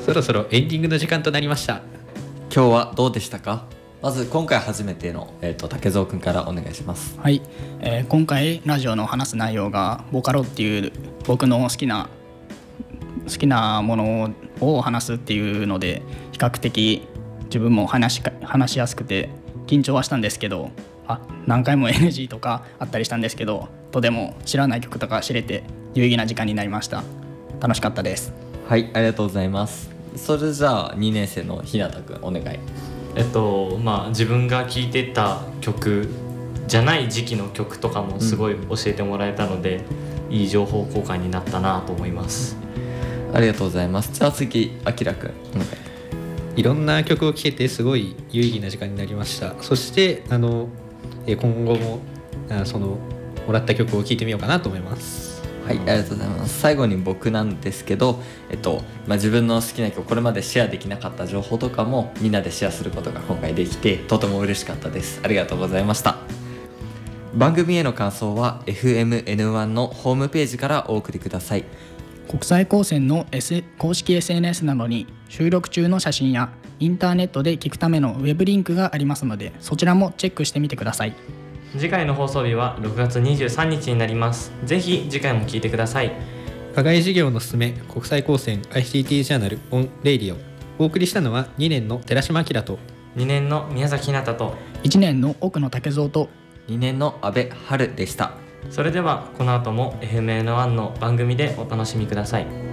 そろそろエンディングの時間となりました。 今日はどうでしたか？まず今回初めての、竹蔵くんからお願いします。 はい、今回ラジオの話す内容がボカロっていう僕の好きなものを話すっていうので、比較的自分も話しやすくて緊張はしたんですけど、何回も NG とかあったりしたんですけど、とても知らない曲とか知れて有意義な時間になりました。楽しかったです。 はい、ありがとうございます。それじゃあ2年生の日向くんお願い。 自分が聴いてた曲じゃない時期の曲とかもすごい教えてもらえたので、いい情報交換になったなと思います。 ありがとうございます。じゃあ次、あきらくんお願い。 いろんな曲を聴けてすごい有意義な時間になりました。そして今後ももらった曲を聴いてみようかなと思います。 はい、ありがとうございます。最後に僕なんですけど、自分の好きな曲、これまでシェアできなかった情報とかもみんなでシェアすることが今回できて、とても嬉しかったです。ありがとうございました。番組への感想は FMN1 のホームページからお送りください。 国際高専の、公式 SNS などに収録中の写真やインターネットで聞くためのウェブリンクがありますので、そちらもチェックしてみてください。 次回の放送日は6月23日になります。ぜひ次回も聞いてください。 課外授業のすすめ国際高専 ICT ジャーナルオンレイディオ。お送りしたのは2年の寺島明と 2年の宮崎ひなたと 1年の奥野武蔵と 2年の阿部春でした。 それではこの後も FMN1 の番組でお楽しみください。